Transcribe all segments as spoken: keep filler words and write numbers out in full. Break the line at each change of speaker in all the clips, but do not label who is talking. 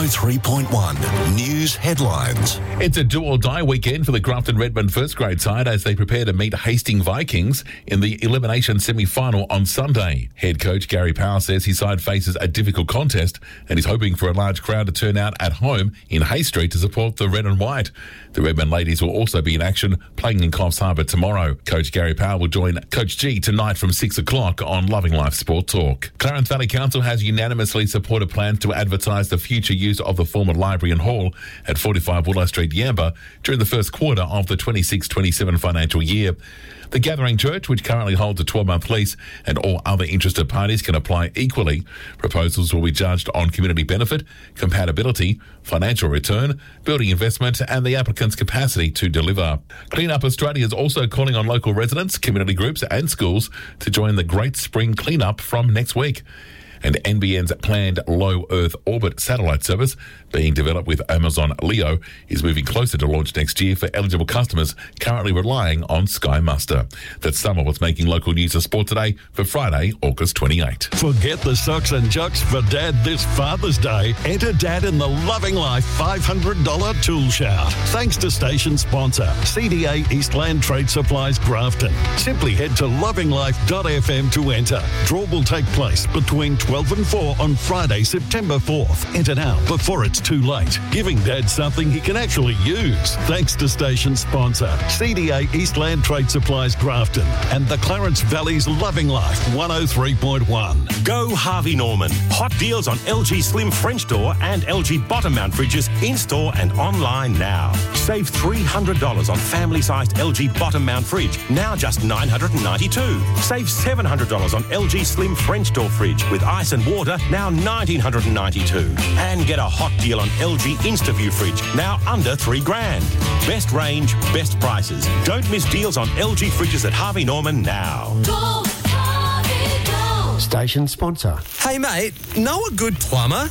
oh three point one News Headlines.
It's a do-or-die weekend for the Grafton Redmond first grade side as they prepare to meet Hastings Vikings in the elimination semi-final on Sunday. Head coach Gary Powell says his side faces a difficult contest and is hoping for a large crowd to turn out at home in Hay Street to support the red and white. The Redmond ladies will also be in action playing in Coffs Harbour tomorrow. Coach Gary Powell will join Coach G tonight from six o'clock on Loving Life Sport Talk. Clarence Valley Council has unanimously supported plans to advertise the future use of the former library and hall at forty-five Willow Street, Yamba, during the first quarter of the twenty-six twenty-seven financial year. The Gathering Church, which currently holds a twelve-month lease, and all other interested parties can apply equally. Proposals will be judged on community benefit, compatibility, financial return, building investment, and the applicant's capacity to deliver. Clean Up Australia is also calling on local residents, community groups, and schools to join the Great Spring Cleanup from next week. And N B N's planned low Earth orbit satellite service, being developed with Amazon Leo, is moving closer to launch next year for eligible customers currently relying on Sky Muster. That's some of what's making local news and sport today for Friday, August twenty-eighth.
Forget the socks and jocks for Dad this Father's Day. Enter Dad in the Loving Life five hundred dollars Tool Shout. Thanks to station sponsor, C D A Eastland Trade Supplies Grafton. Simply head to loving life dot f m to enter. Draw will take place between twelve and four on Friday, September fourth. Enter now before it's too late. Giving Dad something he can actually use. Thanks to station sponsor, C D A Eastland Trade Supplies Grafton and the Clarence Valley's Loving Life one oh three point one.
Go Harvey Norman. Hot deals on L G Slim French door and L G bottom mount fridges in-store and online now. Save three hundred dollars on family-sized L G bottom mount fridge, now just nine hundred ninety-two dollars. Save seven hundred dollars on L G Slim French door fridge with ice and water, now one thousand nine hundred ninety-two dollars. And get a hot deal on L G InstaView fridge, now under three grand. Best range, best prices. Don't miss deals on L G fridges at Harvey Norman now.
Go, Harvey, go.
Station sponsor.
Hey mate, know a good plumber?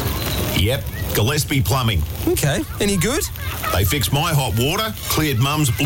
Yep, Gillespie Plumbing.
Okay, any good?
They fixed my hot water, cleared Mum's